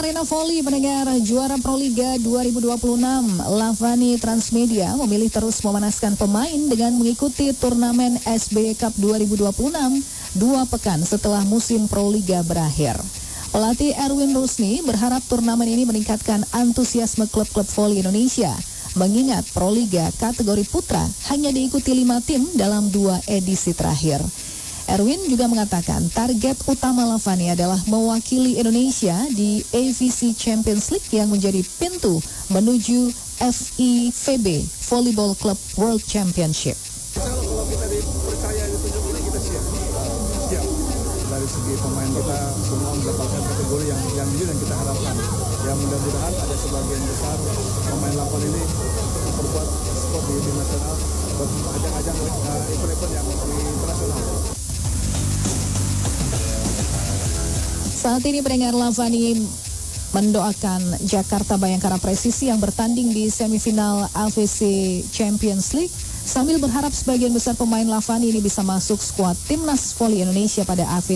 Arena Volley pendengar juara Proliga 2026, Lavani Transmedia memilih terus memanaskan pemain dengan mengikuti turnamen SBY Cup 2026 2 pekan setelah musim Proliga berakhir. Pelatih Erwin Rusni berharap turnamen ini meningkatkan antusiasme klub-klub voli Indonesia, mengingat Proliga kategori putra hanya diikuti 5 tim dalam 2 edisi terakhir. Erwin juga mengatakan target utama Lavani adalah mewakili Indonesia di AVC Champions League yang menjadi pintu menuju FIVB Volleyball Club World Championship. Kalau kita dipercaya ditunjuk ini, kita siap. Dari segi pemain kita semua mendapatkan kategori yang jujur yang kita harapkan. Yang mudah-mudahan ada sebagian besar pemain Lavani ini memperkuat skor di tim nasional buat ajang-ajang event-event yang internasional. Saat ini pendengar, Lavani mendoakan Jakarta Bayangkara Presisi yang bertanding di semifinal AVC Champions League sambil berharap sebagian besar pemain Lavani ini bisa masuk skuad timnas voli Indonesia pada AVC